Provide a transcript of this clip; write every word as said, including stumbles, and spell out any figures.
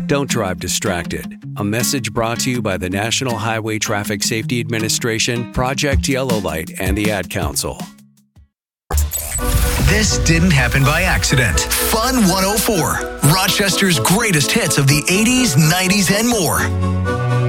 Don't drive distracted. A message brought to you by the National Highway Traffic Safety Administration, Project Yellow Light, and the Ad Council. This didn't happen by accident. Fun one oh four, Rochester's greatest hits of the eighties, nineties, and more.